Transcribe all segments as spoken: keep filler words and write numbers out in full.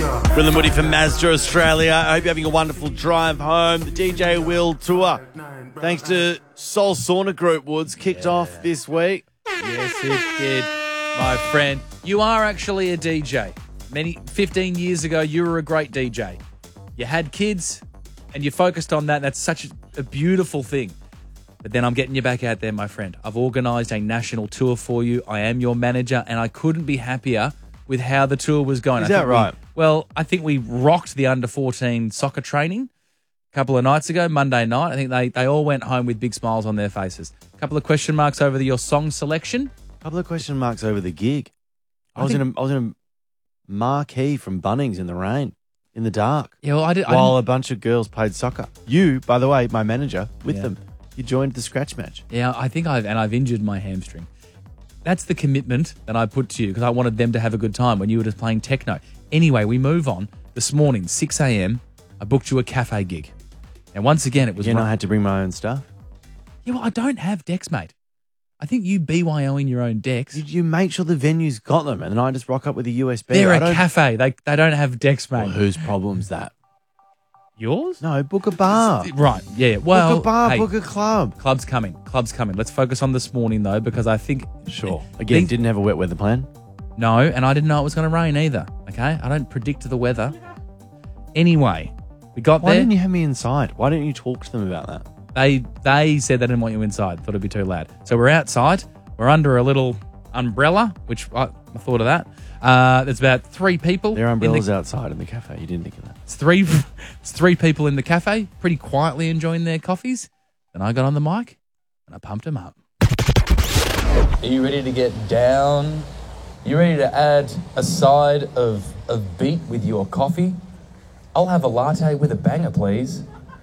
Will and Woody from Mazda Australia. I hope you're having a wonderful drive home. The D J Will Tour, thanks to Soul Sauna Group, Woods, kicked yeah. off this week. Yes, it did, my friend. You are actually a D J. Many fifteen years ago, you were a great D J. You had kids, and you focused on that. That's such a beautiful thing. But then I'm getting you back out there, my friend. I've organised a national tour for you. I am your manager, and I couldn't be happier with how the tour was going. Is I that right? We, well, I think we rocked the under fourteen soccer training a couple of nights ago, Monday night. I think they, they all went home with big smiles on their faces. A couple of question marks over the, your song selection. A couple of question marks over the gig. I, I was think, in a I was in a marquee from Bunnings in the rain, in the dark. Yeah, well, I did. While I a bunch of girls played soccer. You, by the way, my manager, with yeah. them. You joined the scratch match. Yeah, I think I've and I've injured my hamstring. That's the commitment that I put to you because I wanted them to have a good time when you were just playing techno. Anyway, we move on. This morning, six a.m., I booked you a cafe gig. And once again, it was... Again, run- I had to bring my own stuff? Yeah, well, I don't have decks, mate. I think you B Y O in your own decks. Did you make sure the venue's got them and then I just rock up with a U S B? They're I a don't... cafe. They they don't have decks, mate. Well, whose problem's that? Yours? No, book a bar. Right, yeah. yeah. Well, book a bar, hey, book a club. Club's coming. Club's coming. Let's focus on this morning, though, because I think... Sure. Again, these- didn't have a wet weather plan? No, and I didn't know it was going to rain either, okay? I don't predict the weather. Anyway, we got Why there. didn't you have me inside? Why didn't you talk to them about that? They they said they didn't want you inside. Thought it'd be too loud. So we're outside. We're under a little umbrella, which I, I thought of that. Uh, there's about three people. There are umbrellas in the, outside in the cafe. You didn't think of that. It's three, it's three people in the cafe, pretty quietly enjoying their coffees. Then I got on the mic and I pumped them up. Are you ready to get down? You ready to add a side of, of beat with your coffee? I'll have a latte with a banger, please.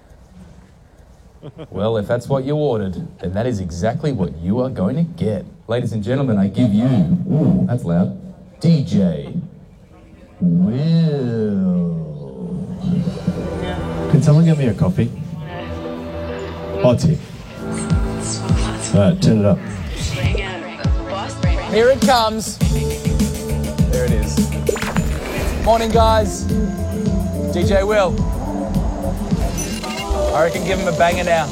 Well, if that's what you ordered, then that is exactly what you are going to get. Ladies and gentlemen, I give you, ooh, that's loud, D J Will. Can someone get me a coffee? Hot tea. Alright, turn it up. Here it comes. There it is. Morning, guys. D J Will. I reckon give him a banger now.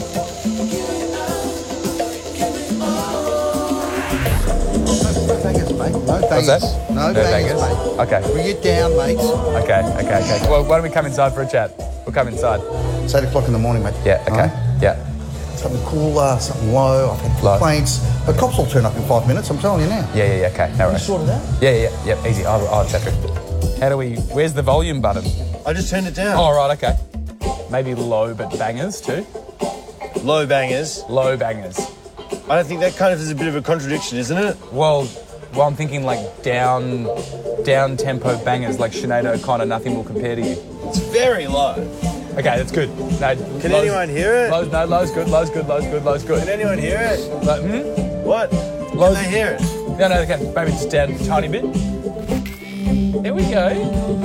No bangers, mate. No bangers. What's that? No, No bangers, bangers. mate. Okay. Bring it down, mate. Okay, okay, okay. Well, why don't we come inside for a chat? We'll come inside. It's eight o'clock in the morning, mate. Yeah, okay. Alright? Yeah. Something cooler, something low. I've had Low. complaints. The cops will turn up in five minutes, I'm telling you now. Yeah, yeah, yeah, okay. No You worries. sorted out? Yeah, yeah, yeah, yep, easy. I'll, I'll chat through. How do we, where's the volume button? I just turned it down. Oh, right, okay. Maybe low but bangers too? Low bangers. Low bangers. I don't think that kind of is a bit of a contradiction, isn't it? Well, well, I'm thinking like down, down tempo bangers like Sinead O'Connor, Nothing Will Compare to You. It's very low. Okay, that's good. No, Can low's- anyone hear it? Low's, no, low's good, low's good, low's good, low's good. Can anyone hear it? Low, hmm? What? Low's, Can they hear it? No, no, they can. Maybe just down a tiny bit. There we go.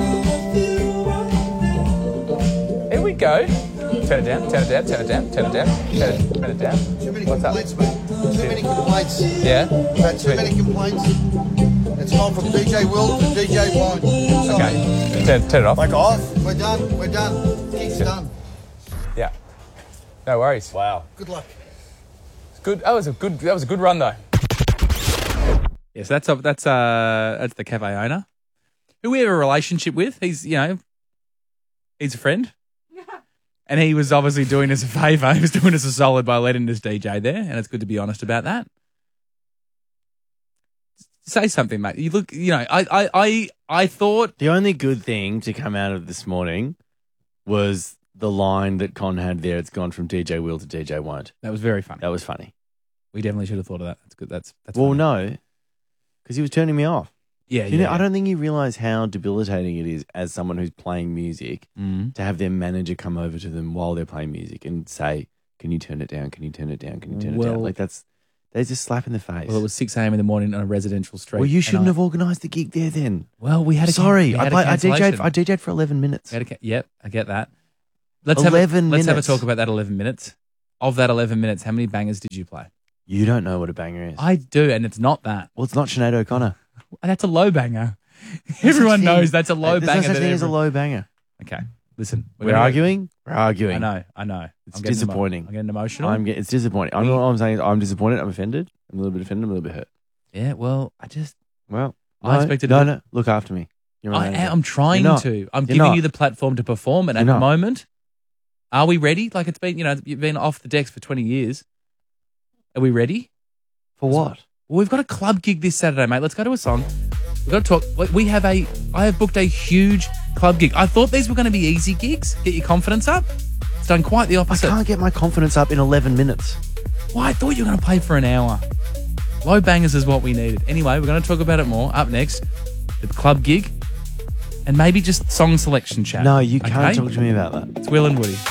There we go. Turn it down, turn it down, turn it down, turn it down, turn it, turn it down. Too many What's up? complaints, mate. Too many complaints. Yeah? About too many complaints. It's gone from D J Will to D J Wine. Sorry. Okay. Turn, turn it off. Like off? We're done. We're done. Gig's done. Yeah. No worries. Wow. Good luck. Good. That was a good. That was a good run though. Yes, that's a, that's uh that's the cafe owner, who we have a relationship with. He's you know, he's a friend, and he was obviously doing us a favour. He was doing us a solid by letting us D J there, and it's good to be honest about that. Say something, mate. You look, you know, I I I, I thought The only good thing to come out of this morning was the line that Con had there. It's gone from D J Will to D J Won't. that was very funny. That was funny. We definitely should have thought of that. That's good. That's that's Well, funny. no, because he was turning me off. yeah, You yeah. know, I don't think you realise how debilitating it is as someone who's playing music Mm. to have their manager come over to them while they're playing music and say, "Can you turn it down? Can you turn it down? Can you turn it Well- down?" Like that's they just slap in the face. Well, it was six a.m. in the morning on a residential street. Well, you and shouldn't I- have organised the gig there then. Well, we had a Sorry, we I, had a played, I DJ'd. cancellation. I DJ'd for eleven minutes. We had a ca- yep, I get that. Let's have a, eleven let's have a minutes. talk about that eleven minutes. Of that eleven minutes, how many bangers did you play? You don't know what a banger is. I do, and it's not that. well, it's not Sinead O'Connor. That's a low banger. Everyone such knows thing. that's a low There's banger. no such that thing as a every- low banger. Okay, listen. We're gonna- arguing. We're arguing. I know. I know. It's I'm getting emo- disappointing. I'm getting emotional. I'm get, it's disappointing. I'm, all I'm saying is I'm disappointed. I'm offended. I'm a little bit offended. I'm a little bit hurt. yeah. Well, I just. Well, I no, expected No, it- no. Look after me. You're my I manager. am, I'm trying You're not. to. I'm You're giving not. you the platform to perform, and You're at the not. moment, are we ready? Like it's been, you know, you've been off the decks for twenty years. Are we ready? For what? Well, we've got a club gig this Saturday, mate. Let's go to a song. We've got to talk. like, We have a. I have booked a huge club gig. I thought these were going to be easy gigs. Get your confidence up. It's done quite the I opposite. can't get my confidence up in eleven minutes. Well, I thought you were going to play for an hour. Low bangers is what we needed. Anyway, we're going to talk about it more up next. The club gig, and maybe just song selection chat. No, you can't Okay? talk to me about that. It's Will and Woody.